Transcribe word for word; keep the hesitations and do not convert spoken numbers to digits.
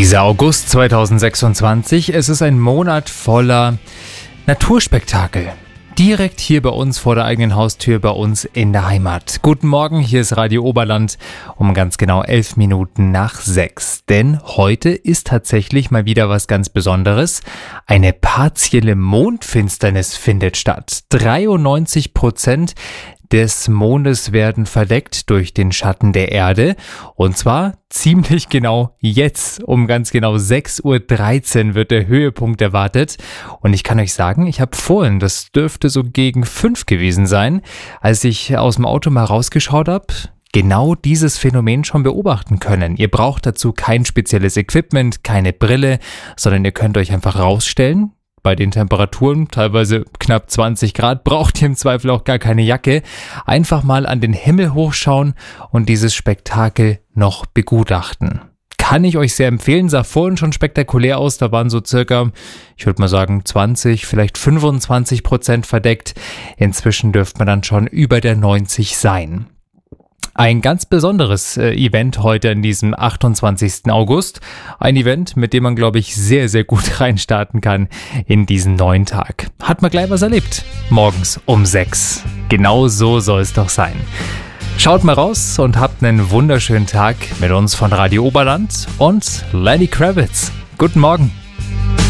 Dieser August zweitausendsechsundzwanzig, es ist ein Monat voller Naturspektakel. Direkt hier bei uns vor der eigenen Haustür, bei uns in der Heimat. Guten Morgen, hier ist Radio Oberland um ganz genau elf Minuten nach sechs. Denn heute ist tatsächlich mal wieder was ganz Besonderes. Eine partielle Mondfinsternis findet statt. dreiundneunzig Prozent des Mondes werden verdeckt durch den Schatten der Erde. Und zwar ziemlich genau jetzt, um ganz genau sechs Uhr dreizehn wird der Höhepunkt erwartet. Und ich kann euch sagen, ich habe vorhin, das dürfte so gegen fünf gewesen sein, als ich aus dem Auto mal rausgeschaut habe, genau dieses Phänomen schon beobachten können. Ihr braucht dazu kein spezielles Equipment, keine Brille, sondern ihr könnt euch einfach rausstellen. Bei den Temperaturen, teilweise knapp zwanzig Grad, braucht ihr im Zweifel auch gar keine Jacke. Einfach mal an den Himmel hochschauen und dieses Spektakel noch begutachten. Kann ich euch sehr empfehlen, sah vorhin schon spektakulär aus. Da waren so circa, ich würde mal sagen, zwanzig, vielleicht fünfundzwanzig Prozent verdeckt. Inzwischen dürfte man dann schon über der neunzig sein. Ein ganz besonderes äh, Event heute an diesem achtundzwanzigsten August. Ein Event, mit dem man, glaube ich, sehr, sehr gut reinstarten kann in diesen neuen Tag. Hat man gleich was erlebt. Morgens um sechs. Genau so soll es doch sein. Schaut mal raus und habt einen wunderschönen Tag mit uns von Radio Oberland und Lenny Kravitz. Guten Morgen.